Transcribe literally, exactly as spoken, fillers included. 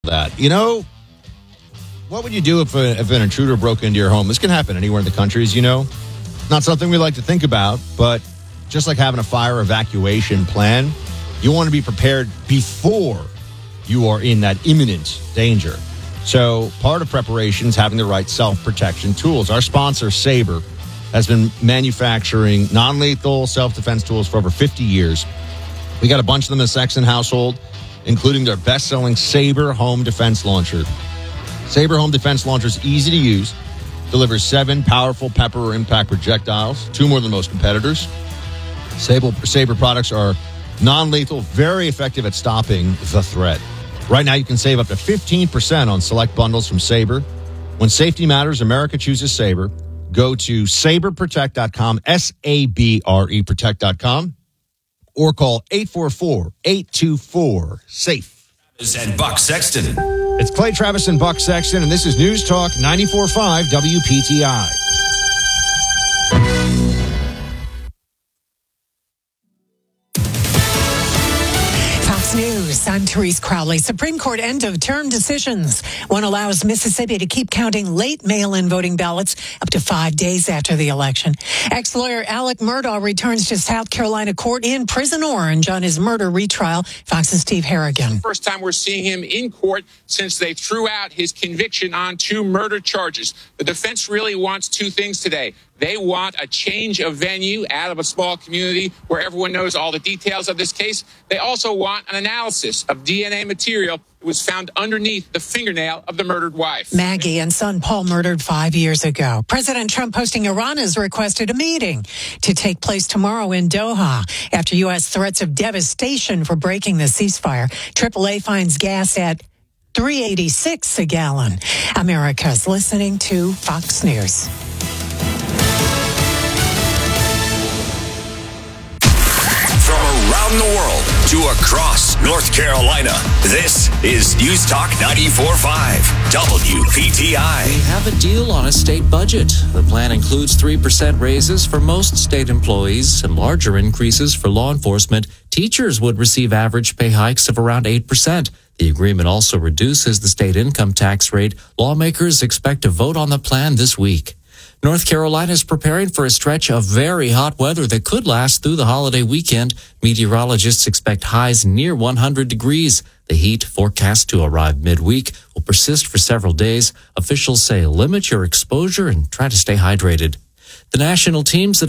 that. You know, what would you do if, a, if an intruder broke into your home? This can happen anywhere in the country, as you know. Not something we like to think about, but just like having a fire evacuation plan, you want to be prepared before you are in that imminent danger. So part of preparation is having the right self-protection tools. Our sponsor, Sabre, has been manufacturing non-lethal self-defense tools for over fifty years. We got a bunch of them in the Sexton household, including their best-selling Sabre Home Defense Launcher. Sabre Home Defense Launcher is easy to use, delivers seven powerful pepper or impact projectiles, two more than most competitors. Sabre, Sabre products are non-lethal, very effective at stopping the threat. Right now, you can save up to fifteen percent on select bundles from Sabre. When safety matters, America chooses Sabre. Go to sabre protect dot com, S A B R E protect dot com, or call eight four four, eight two four, SAFE. And Buck Sexton. It's Clay Travis and Buck Sexton, and this is News Talk ninety-four point five W P T I. News. I'm Therese Crowley. Supreme Court end-of-term decisions. One allows Mississippi to keep counting late mail-in voting ballots up to five days after the election. Ex-lawyer Alec Murdaugh returns to South Carolina court in Prison Orange on his murder retrial. Fox's Steve Harrigan. First time we're seeing him in court since they threw out his conviction on two murder charges. The defense really wants two things today. They want a change of venue out of a small community where everyone knows all the details of this case. They also want an analysis of D N A material that was found underneath the fingernail of the murdered wife. Maggie and son Paul murdered five years ago. President Trump hosting Iran has requested a meeting to take place tomorrow in Doha after U S threats of devastation for breaking the ceasefire. triple A finds gas at three eighty-six a gallon. America's listening to Fox News. Around the world to across North Carolina, this is News Talk ninety-four point five W P T I. We have a deal on a state budget. The plan includes three percent raises for most state employees and larger increases for law enforcement. Teachers would receive average pay hikes of around eight percent. The agreement also reduces the state income tax rate. Lawmakers expect to vote on the plan this week. North Carolina is preparing for a stretch of very hot weather that could last through the holiday weekend. Meteorologists expect highs near one hundred degrees. The heat, forecast to arrive midweek, will persist for several days. Officials say limit your exposure and try to stay hydrated. The national teams that